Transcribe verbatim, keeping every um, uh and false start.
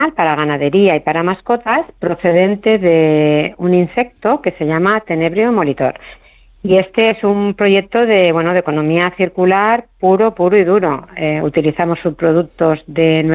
para ganadería y para mascotas procedente de un insecto que se llama Tenebrio molitor. Y este es un proyecto de, bueno, de economía circular puro, puro y duro. Eh, utilizamos subproductos de